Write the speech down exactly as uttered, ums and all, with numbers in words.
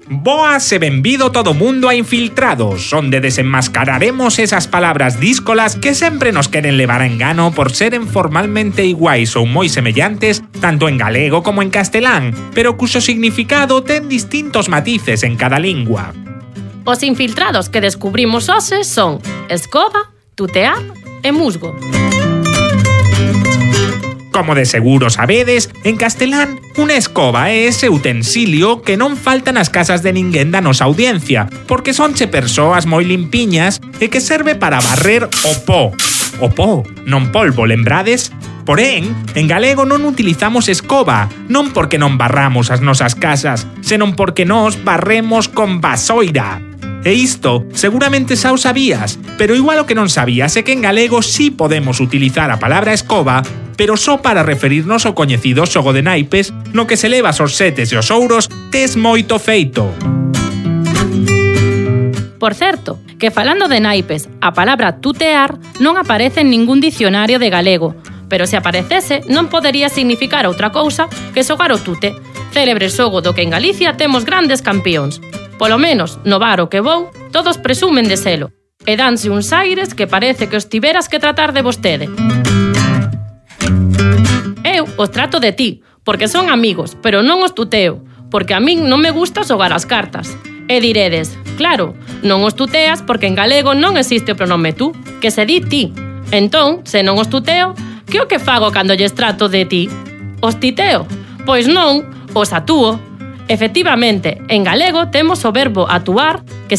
Boas e benvido todo mundo a Infiltrados, onde desenmascararemos esas palabras díscolas que sempre nos queren levar a engano por seren formalmente iguais ou moi semellantes tanto en galego como en castelán, pero cuxo significado ten distintos matices en cada lingua. Os infiltrados que descubrimos hoxe son escoba, tutear e musgo. Como de seguro sabedes, en castelán, unha escoba é ese utensilio que non falta nas casas de ninguén da nosa audiencia, porque sonche persoas moi limpiñas e que serve para barrer o pó. O pó, non polvo, lembrades? Porén, en galego non utilizamos escoba, non porque non barramos as nosas casas, senón porque nós barremos con vasoira. E isto, seguramente xa o sabías, pero igual o que non sabías é que en galego sí podemos utilizar a palabra escoba, pero só para referirnos ao coñecido xogo de naipes no que se levas os setes e os ouros tes moito feito. Por certo, que falando de naipes, a palabra tutear non aparece en ningún dicionario de galego, pero se aparecese non podería significar outra cousa que xogar o tute, célebre xogo do que en Galicia temos grandes campións. Polo menos, no bar o que vou, todos presumen de selo, e danse uns aires que parece que os tiveras que tratar de vostede. Eu os trato de ti, porque son amigos, pero non os tuteo, porque a min non me gusta xogar as cartas. E diredes, claro, non os tuteas porque en galego non existe o pronome tú, que se di ti. Entón, se non os tuteo, que o que fago cando lles trato de ti? Os titeo? Pois non, os atúo. Efectivamente, en galego temos o verbo atuar, que